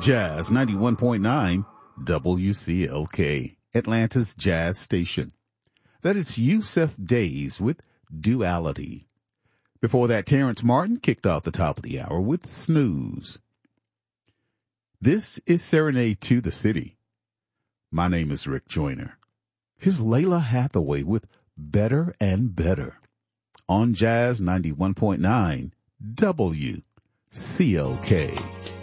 Jazz 91.9 WCLK, Atlanta's jazz station. That is Yusef Days with Duality. Before that, Terrence Martin kicked off the top of the hour with Snooze. This is Serenade to the City. My name is Rick Joyner. Here's Layla Hathaway with Better and Better on Jazz 91.9 WCLK.